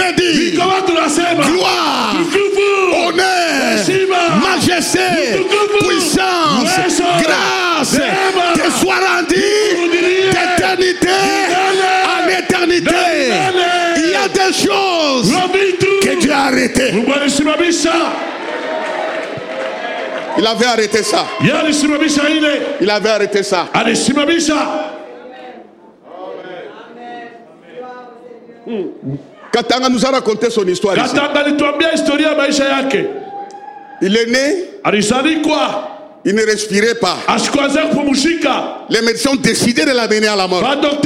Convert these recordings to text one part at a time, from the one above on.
vient dire gloire, honneur, majesté, puissance, grâce te soit rendue d'éternité en éternité. Il y a des choses que Dieu a arrêtées. Il avait arrêté ça. Il avait arrêté ça. Katanga nous a raconté son histoire ici. Il est né. Il ne respirait pas. Les médecins ont décidé de l'amener à la mort.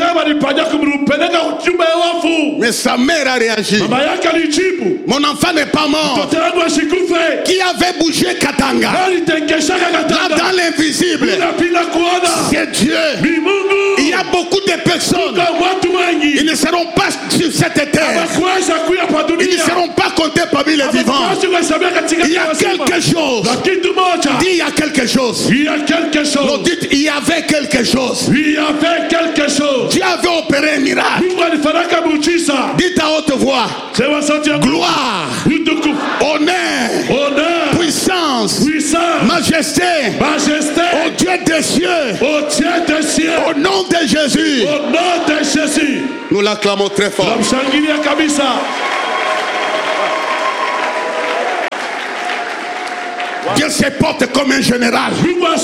Mais sa mère a réagi. Mon enfant n'est pas mort. Qui avait bougé Katanga? Là dans l'invisible, c'est Dieu. Il y a beaucoup de personnes. Ils ne seront pas sur cette terre. Ils ne seront pas comptés parmi les vivants. Il y a quelque chose. Dis, il y a quelque chose. Non, dites, il y avait quelque chose. Dieu avait opéré un miracle. Dites à haute voix. Gloire, honneur, puissance, majesté, au Dieu des cieux, au nom de Jésus. Nous l'acclamons très fort. Dieu se porte comme un général.